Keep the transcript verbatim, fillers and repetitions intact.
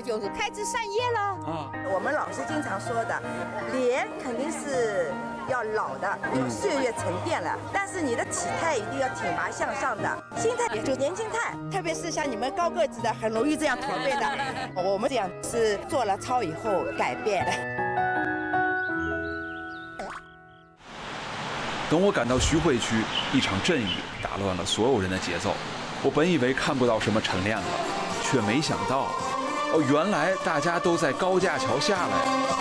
就是开枝散叶了啊。 我们老师经常说的，脸肯定是要老的，因为岁月沉淀了，但是你的体态一定要挺拔向上的，心态也就年轻态，特别是像你们高个子的，很容易这样驼背的。我们这样是做了操以后改变的。 等我赶到徐汇区，一场阵雨打乱了所有人的节奏。我本以为看不到什么晨练了，却没想到，哦，原来大家都在高架桥下来。